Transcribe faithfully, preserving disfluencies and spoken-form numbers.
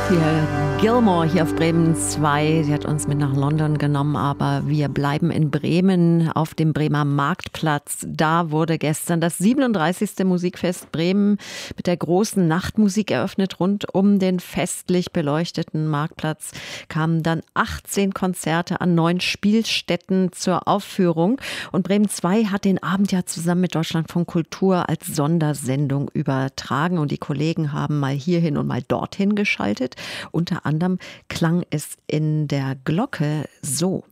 Sophia Gilmore hier auf Bremen zwei. Sie hat uns mit nach London genommen, aber wir bleiben in Bremen auf dem Bremer Marktplatz. Da wurde gestern das siebenunddreißigste Musikfest Bremen mit der großen Nachtmusik eröffnet. Rund um den festlich beleuchteten Marktplatz kamen dann achtzehn Konzerte an neun Spielstätten zur Aufführung. Und Bremen zwei hat den Abend ja zusammen mit Deutschlandfunk Kultur als Sondersendung übertragen. Und die Kollegen haben mal hierhin und mal dorthin geschaltet. Unter anderem klang es in der Glocke so.